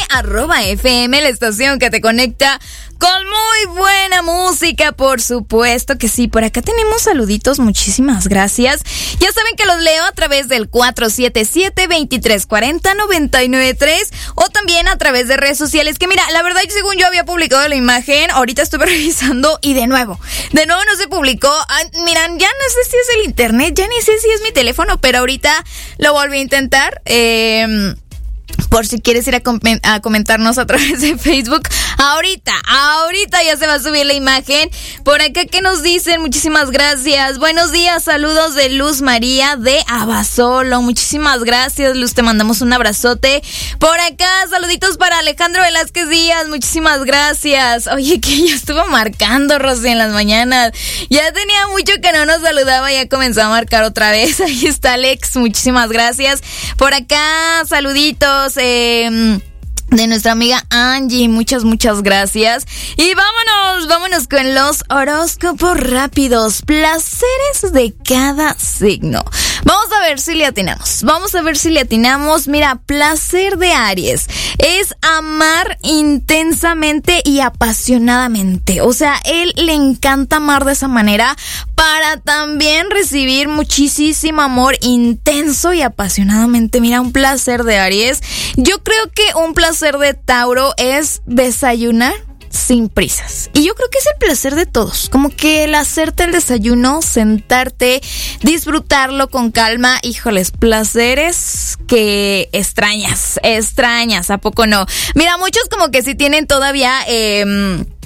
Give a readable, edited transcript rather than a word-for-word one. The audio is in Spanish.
@FM, la estación que te conecta con muy buena música, por supuesto que sí. Por acá tenemos saluditos, muchísimas gracias. Ya saben que los leo a través del 477-2340-993 o también a través de redes sociales. Que mira, la verdad, según yo había publicado la imagen, ahorita estuve revisando y de nuevo no se publicó. Miran, ya no sé si es el internet, ya ni sé si es mi teléfono, pero ahorita lo volví a intentar. Por si quieres ir a comentarnos a través de Facebook. Ahorita ya se va a subir la imagen. Por acá, ¿qué nos dicen? Muchísimas gracias. Buenos días, saludos de Luz María de Abasolo. Muchísimas gracias, Luz, te mandamos un abrazote. Por acá, saluditos para Alejandro Velázquez Díaz. Muchísimas gracias. Oye, que ya estuvo marcando, Rosy, en las mañanas. Ya tenía mucho que no nos saludaba, ya comenzó a marcar otra vez. Ahí está Alex, muchísimas gracias. Por acá, saluditos de nuestra amiga Angie, muchas gracias. Y vámonos con los horóscopos rápidos, placeres de cada signo. Vamos a ver si le atinamos. Mira, placer de Aries es amar intensamente y apasionadamente. O sea, él le encanta amar de esa manera para también recibir muchísimo amor intenso y apasionadamente. Mira, un placer de Aries. Yo creo que un placer de Tauro es desayunar sin prisas. Y yo creo que es el placer de todos. Como que el hacerte el desayuno, sentarte, disfrutarlo con calma. Híjoles, placeres que extrañas, ¿a poco no? Mira, muchos como que sí tienen todavía